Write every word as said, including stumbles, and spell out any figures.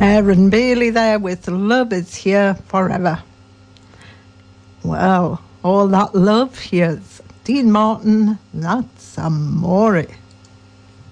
Aaron Bailey there with Love Is Here Forever. Well, all that love, here's Dean Martin, that's Amore.